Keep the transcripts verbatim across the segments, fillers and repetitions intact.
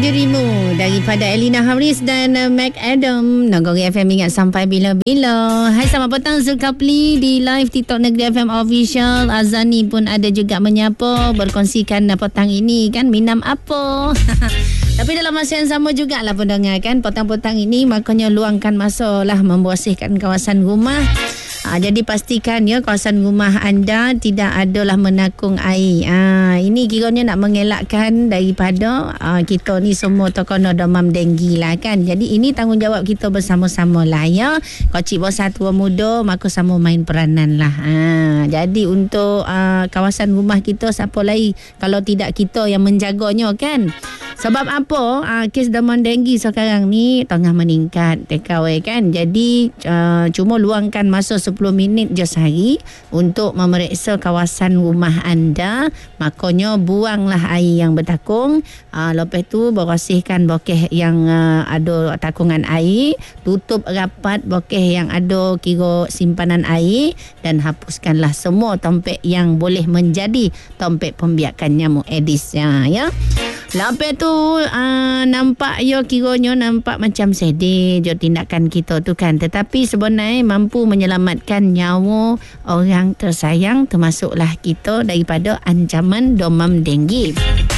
Dirimu daripada Elina Haris dan uh, Mac Adam. Nagori F M ingat sampai bila-bila. Hai, selamat petang Zulkafli di live TikTok Negeri F M Official. Azani pun ada juga menyapa, berkongsikan uh, petang ini kan minam apa. Tapi dalam masa yang sama jugalah pendengar kan, petang-petang ini makanya luangkan masa lah membersihkan kawasan rumah. Ha, jadi pastikan ya kawasan rumah anda tidak adalah menakung air. Ha, ini kiranya nak mengelakkan daripada ha, kita ni semua terkena demam denggi lah kan. Jadi ini tanggungjawab kita bersama-sama lah ya. Kecil besar tua muda maka sama main peranan lah. Ha, jadi untuk uh, kawasan rumah kita siapa lagi kalau tidak kita yang menjaganya kan. Sebab apa? Uh, kes demam denggi sekarang ni tengah meningkat T K W kan. Jadi uh, cuma luangkan masa sepuluh minit je sehari untuk memeriksa kawasan rumah anda. Makanya buanglah air yang bertakung. Uh, lepas tu bersihkan bokeh yang uh, ada takungan air. Tutup rapat bokeh yang ada kira simpanan air. Dan hapuskanlah semua tompek yang boleh menjadi tompek pembiakan nyamuk Aedes ya. ya. Lepas tu uh, nampak yo kiranya nampak macam sedih je tindakan kita tu kan. Tetapi sebenarnya mampu menyelamatkan nyawa orang tersayang termasuklah kita daripada ancaman demam denggi.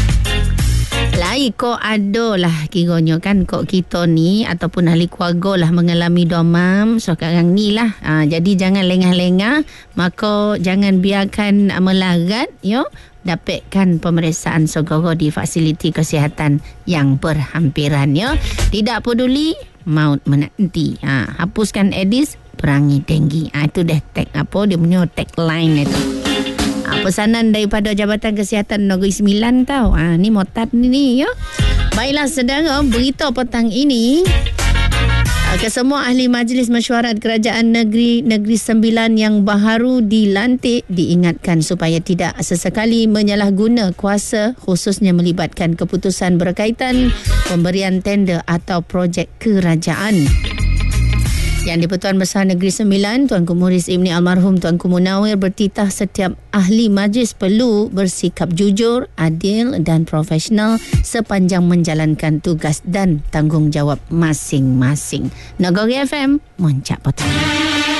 Lain kok ada lah kiranya kan kok kita ni ataupun ahli keluarga lah mengalami demam sekarang ni lah. Ha, jadi jangan lengah-lengah, maka jangan biarkan melarat yo. Dapatkan pemeriksaan segera di fasiliti kesihatan yang berhampiran ya. Tidak peduli maut menanti. Ha, hapuskan Aedes, perangi denggi. Ha, itu dah tag apa dia punya tagline itu. Ha, pesanan daripada Jabatan Kesihatan Negeri Sembilan tau. Ha, ni motat ni, ni ya. Baiklah saudara, berita petang ini ke semua ahli Majlis Mesyuarat Kerajaan Negeri Negeri Sembilan yang baharu dilantik diingatkan supaya tidak sesekali menyalahguna kuasa khususnya melibatkan keputusan berkaitan pemberian tender atau projek kerajaan. Yang di-Pertuan Besar Negeri Sembilan, Tuanku Muhriz Ibni Almarhum Tuanku Munawir bertitah setiap ahli majlis perlu bersikap jujur, adil dan profesional sepanjang menjalankan tugas dan tanggungjawab masing-masing. Nagori F M, Moncak Petang.